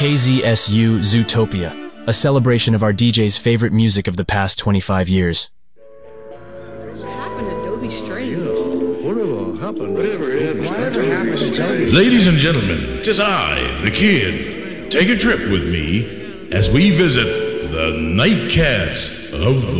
KZSU Zootopia, a celebration of our DJ's favorite music of the past 25 years. What happened to Dobie Straight? Whatever happened to Dobie? Ladies and gentlemen, it is I, the Kid. Take a trip with me as we visit the Nightcats of the